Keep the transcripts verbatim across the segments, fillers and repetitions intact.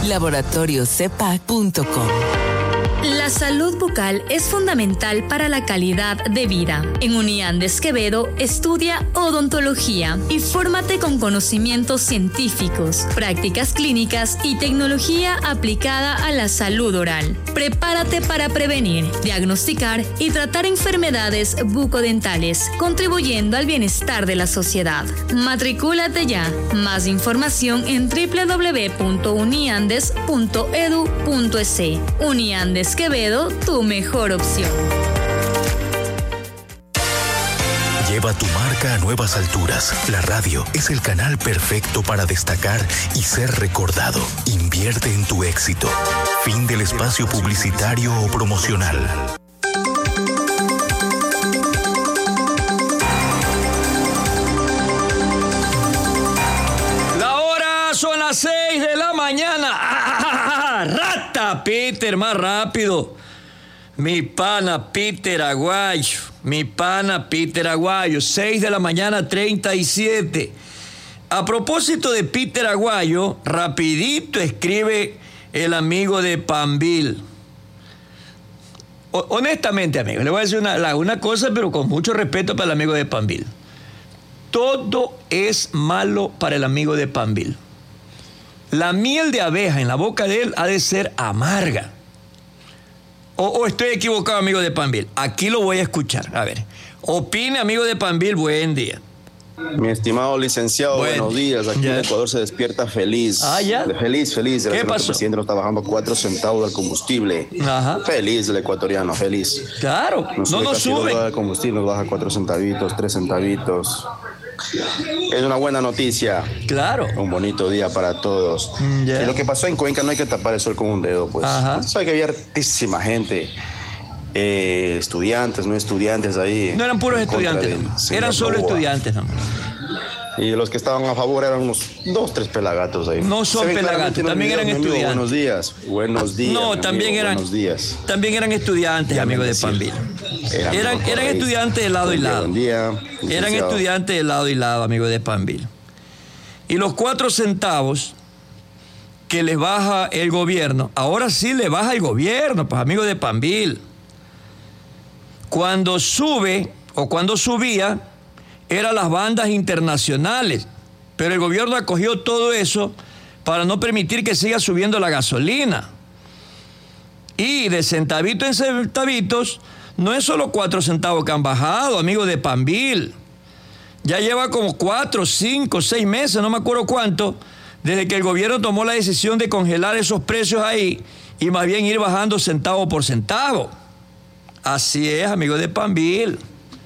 laboratorio cepa punto com. La salud bucal es fundamental para la calidad de vida. En Uniandes Quevedo estudia odontología y fórmate con conocimientos científicos, prácticas clínicas y tecnología aplicada a la salud oral. Prepárate para prevenir, diagnosticar y tratar enfermedades bucodentales, contribuyendo al bienestar de la sociedad. Matricúlate ya. Más información en doble u doble u doble u punto uniandes punto e d u punto e s. Uniandes Quevedo, tu mejor opción. Lleva tu marca a nuevas alturas. La radio es el canal perfecto para destacar y ser recordado. Invierte en tu éxito. Fin del espacio publicitario o promocional. La hora son las seis de la mañana. ¡Ah! ¡Rata! Peter, más rápido. Mi pana Peter Aguayo. Mi pana Peter Aguayo. seis de la mañana, treinta y siete. A propósito de Peter Aguayo, rapidito escribe el amigo de Panville. O, honestamente, amigo, le voy a decir una, una cosa, pero con mucho respeto para el amigo de Panville. Todo es malo para el amigo de Panville. La miel de abeja en la boca de él ha de ser amarga. O, o estoy equivocado, amigo de Panville. Aquí lo voy a escuchar. A ver. Opine, amigo de Panville. Buen día. Mi estimado licenciado, Bueno, buenos días. Aquí ya. en Ecuador se despierta feliz. Ah, ¿ya? Feliz, feliz. ¿Qué Gracias a que pasó? el presidente nos está bajando cuatro centavos del combustible. Ajá. Feliz el ecuatoriano, feliz. Claro. Nos No sube nos casi dos sube. dólares el combustible, nos baja cuatro centavitos, tres centavitos. Es una buena noticia. Claro. Un bonito día para todos. Mm, ya. Y lo que pasó en Cuenca no hay que tapar el sol con un dedo, pues. Ajá. Sabe que había hartísima gente. Eh, estudiantes, no estudiantes ahí. No eran puros en contra estudiantes, del no. señor Eran solo Noboa. estudiantes, no. Y los que estaban a favor eran unos dos, tres pelagatos ahí. No son Se ven pelagatos, claramente en los también videos, eran mi amigo. estudiantes. Buenos días, buenos días. No, mi también amigo, eran. Buenos días. También eran estudiantes, Ya amigo me de decía. Panville. Eran Eran, mejor eran ahí. estudiantes de lado y Buen día, lado. buen día, Eran licenciado. estudiantes de lado y lado, amigo de Panville. Y los cuatro centavos que les baja el gobierno, ahora sí le baja el gobierno, pues, amigo de Panville. Cuando sube, o cuando subía, eran las bandas internacionales. Pero el gobierno acogió todo eso para no permitir que siga subiendo la gasolina. Y de centavito en centavitos, no es solo cuatro centavos que han bajado, amigo de Panville. Ya lleva como cuatro, cinco, seis meses, no me acuerdo cuánto, desde que el gobierno tomó la decisión de congelar esos precios ahí y más bien ir bajando centavo por centavo. Así es, amigo de Panville.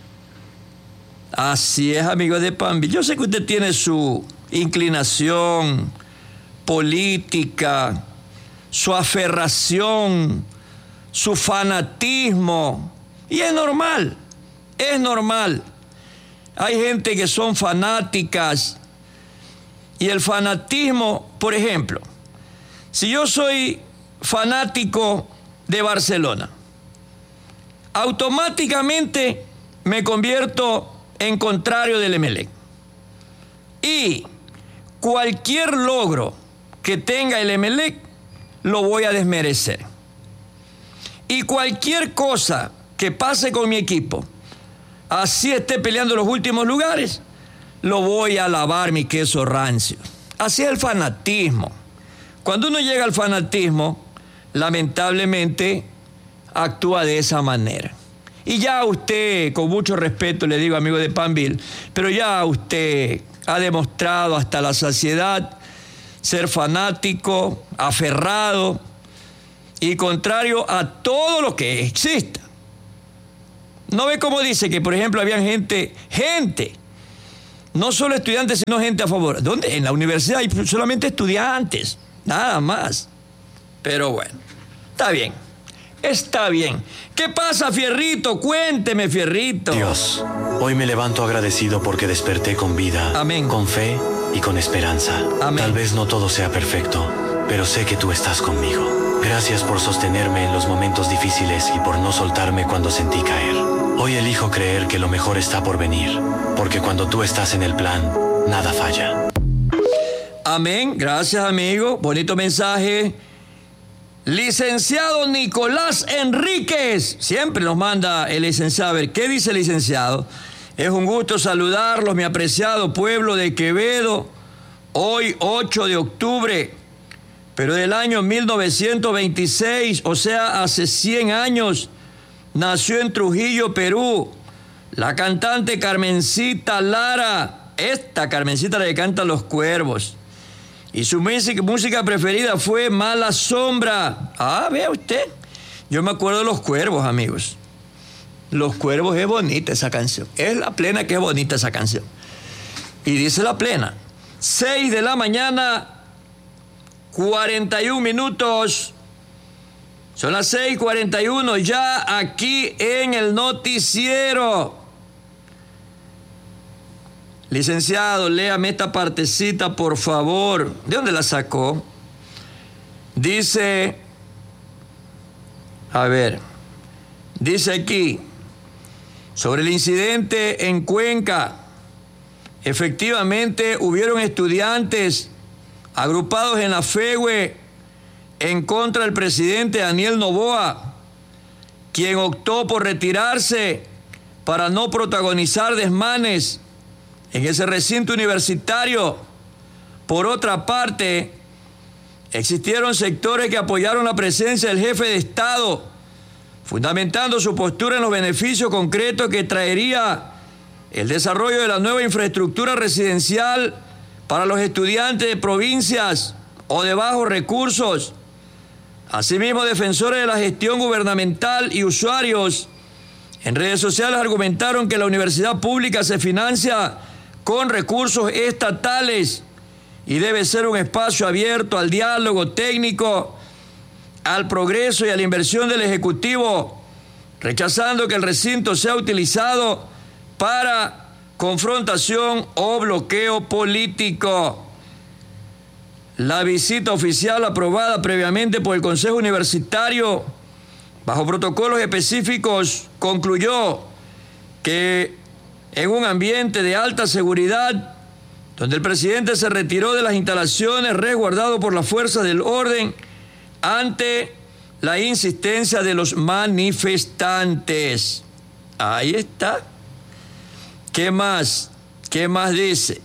Así es, amigo de Panville. Yo sé que usted tiene su inclinación política, su aferración, su fanatismo. Y es normal, es normal. Hay gente que son fanáticas. Y el fanatismo, por ejemplo, si yo soy fanático de Barcelona, automáticamente me convierto en contrario del Emelec. Y cualquier logro que tenga el Emelec lo voy a desmerecer. Y cualquier cosa que pase con mi equipo, así esté peleando los últimos lugares, lo voy a lavar mi queso rancio. Así es el fanatismo. Cuando uno llega al fanatismo, lamentablemente actúa de esa manera. Y ya usted, con mucho respeto le digo, amigo de Panville, pero ya usted ha demostrado hasta la saciedad ser fanático, aferrado y contrario a todo lo que exista. ¿No ve cómo dice que, por ejemplo, había gente, gente, no solo estudiantes, sino gente a favor? ¿Dónde? En la universidad hay solamente estudiantes, nada más. Pero bueno, está bien, está bien. ¿Qué pasa, Fierrito? Cuénteme, Fierrito. Dios, hoy me levanto agradecido porque desperté con vida, Amén. con fe y con esperanza. Amén. Tal vez no todo sea perfecto, pero sé que tú estás conmigo. Gracias por sostenerme en los momentos difíciles y por no soltarme cuando sentí caer. Hoy elijo creer que lo mejor está por venir, porque cuando tú estás en el plan, nada falla. Amén. Gracias, amigo. Bonito mensaje. Licenciado Nicolás Enríquez. Siempre nos manda el licenciado. A ver, ¿qué dice el licenciado? Es un gusto saludarlos, mi apreciado pueblo de Quevedo. Hoy, ocho de octubre, pero del año mil novecientos veintiséis, o sea, hace cien años, nació en Trujillo, Perú, la cantante Carmencita Lara. Esta Carmencita la que canta Los Cuervos. Y su música, música preferida fue Mala Sombra. Ah, vea usted. Yo me acuerdo de Los Cuervos, amigos. Los Cuervos es bonita esa canción. Es la plena que es bonita esa canción. Y dice la plena. seis de la mañana, cuarenta y un minutos. Son las seis cuarenta y uno ya aquí en el noticiero. Licenciado, léame esta partecita, por favor. ¿De dónde la sacó? Dice, a ver, dice aquí, sobre el incidente en Cuenca. Efectivamente, hubieron estudiantes agrupados en la FEWE en contra del presidente Daniel Noboa, quien optó por retirarse para no protagonizar desmanes en ese recinto universitario. Por otra parte, existieron sectores que apoyaron la presencia del jefe de Estado, fundamentando su postura en los beneficios concretos que traería el desarrollo de la nueva infraestructura residencial para los estudiantes de provincias o de bajos recursos. Asimismo, defensores de la gestión gubernamental y usuarios en redes sociales argumentaron que la universidad pública se financia con recursos estatales y debe ser un espacio abierto al diálogo técnico, al progreso y a la inversión del Ejecutivo, rechazando que el recinto sea utilizado para confrontación o bloqueo político. La visita oficial aprobada previamente por el Consejo Universitario bajo protocolos específicos concluyó que en un ambiente de alta seguridad, donde el presidente se retiró de las instalaciones resguardado por las fuerzas del orden ante la insistencia de los manifestantes. Ahí está. ¿Qué más? ¿Qué más dice?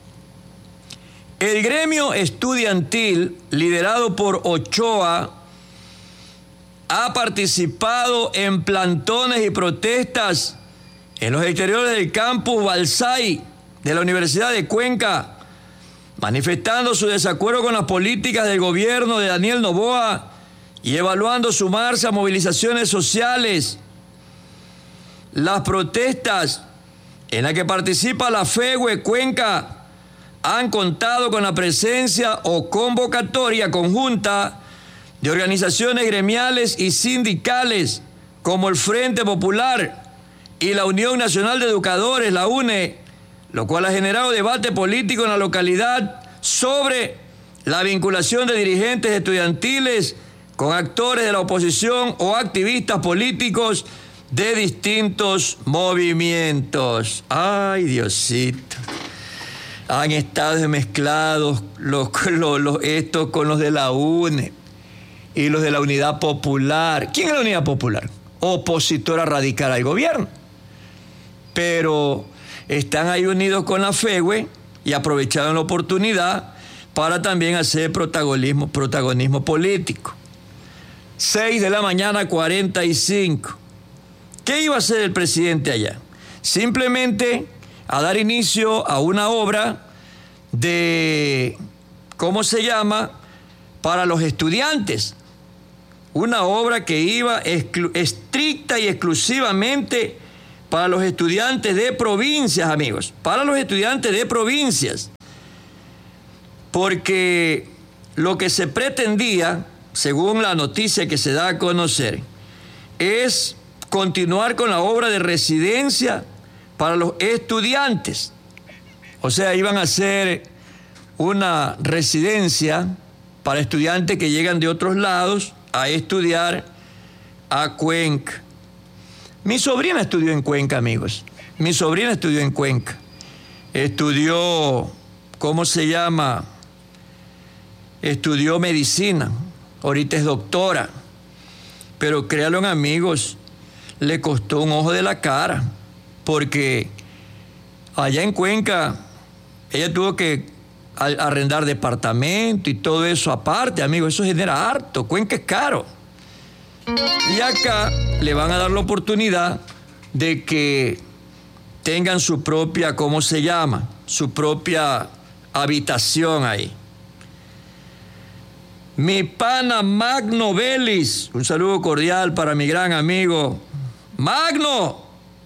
El gremio estudiantil, liderado por Ochoa, ha participado en plantones y protestas en los exteriores del campus Balsay de la Universidad de Cuenca, manifestando su desacuerdo con las políticas del gobierno de Daniel Noboa y evaluando sumarse a movilizaciones sociales. Las protestas en las que participa la FEWE Cuenca han contado con la presencia o convocatoria conjunta de organizaciones gremiales y sindicales como el Frente Popular y la Unión Nacional de Educadores, la U N E, lo cual ha generado debate político en la localidad sobre la vinculación de dirigentes estudiantiles con actores de la oposición o activistas políticos de distintos movimientos. Ay, Diosito. Han estado mezclados los, los, los, estos con los de la U N E y los de la Unidad Popular. ¿Quién es la Unidad Popular? Opositora radical al gobierno. Pero están ahí unidos con la FEWE y aprovecharon la oportunidad para también hacer protagonismo, protagonismo político. seis de la mañana, cuarenta y cinco. ¿Qué iba a hacer el presidente allá? Simplemente a dar inicio a una obra de, ¿cómo se llama?, para los estudiantes. Una obra que iba exclu- estricta y exclusivamente para los estudiantes de provincias, amigos, para los estudiantes de provincias. Porque lo que se pretendía, según la noticia que se da a conocer, es continuar con la obra de residencia para los estudiantes. O sea, iban a hacer una residencia para estudiantes que llegan de otros lados a estudiar a Cuenca. Mi sobrina estudió en Cuenca, amigos. Mi sobrina estudió en Cuenca. Estudió, ¿cómo se llama? estudió medicina, ahorita es doctora, pero créanlo, amigos, le costó un ojo de la cara, porque allá en Cuenca ella tuvo que arrendar departamento y todo eso aparte, amigos, eso genera harto, Cuenca es caro. Y acá le van a dar la oportunidad de que tengan su propia, ¿cómo se llama? Su propia habitación ahí. Mi pana Magno Vélez, un saludo cordial para mi gran amigo Magno.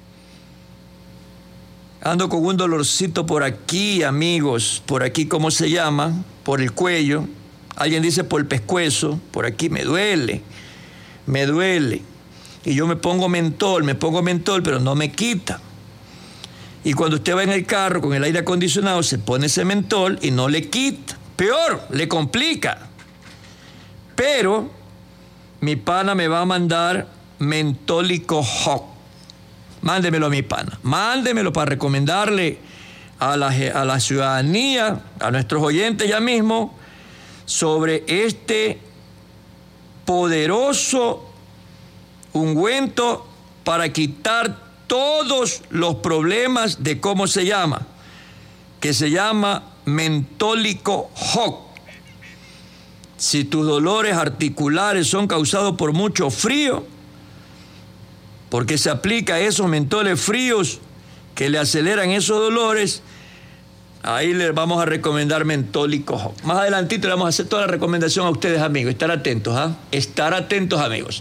Ando con un dolorcito por aquí, amigos, por aquí, ¿cómo se llama? Por el cuello. Alguien dice por el pescuezo, por aquí me duele, me duele. Y yo me pongo mentol, me pongo mentol, pero no me quita. Y cuando usted va en el carro con el aire acondicionado, se pone ese mentol y no le quita. Peor, le complica. Pero mi pana me va a mandar Mentólico Hawk. Mándemelo a mi pana. Mándemelo para recomendarle a la, a la ciudadanía, a nuestros oyentes ya mismo, sobre este poderoso ungüento para quitar todos los problemas de cómo se llama, que se llama Mentólico Hawk. Si tus dolores articulares son causados por mucho frío, porque se aplica esos mentoles fríos que le aceleran esos dolores, ahí les vamos a recomendar Mentólico Hawk. Más adelantito le vamos a hacer toda la recomendación a ustedes, amigos. Estar atentos, ¿ah? ¿eh? Estar atentos, amigos.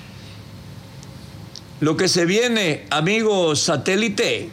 Lo que se viene, amigos satélite.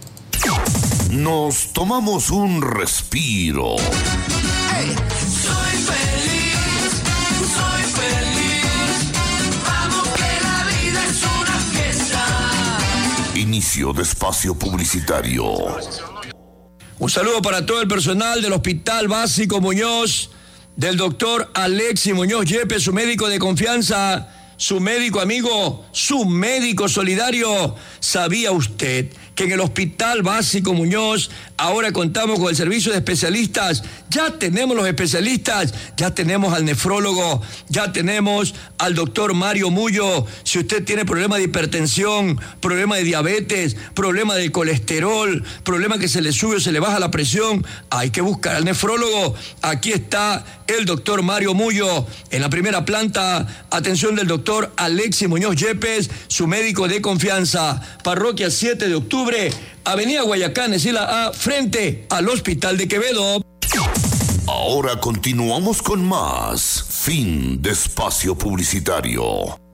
Nos tomamos un respiro. Hey, soy feliz, soy feliz. Vamos que la vida es una fiesta. Inicio de espacio publicitario. Un saludo para todo el personal del Hospital Básico Muñoz, del doctor Alexis Muñoz Yepes, su médico de confianza, su médico amigo, su médico solidario. ¿Sabía usted que en el Hospital Básico Muñoz ahora contamos con el servicio de especialistas? Ya tenemos los especialistas, ya tenemos al nefrólogo, ya tenemos al doctor Mario Mullo. Si usted tiene problema de hipertensión, problema de diabetes, problema de colesterol, problema que se le sube o se le baja la presión, hay que buscar al nefrólogo. Aquí está el doctor Mario Mullo en la primera planta. Atención del doctor Alexis Muñoz Yepes, su médico de confianza. Parroquia siete de octubre, Avenida Guayacán, Esila A, frente al Hospital de Quevedo. Ahora continuamos con más. Fin de espacio publicitario.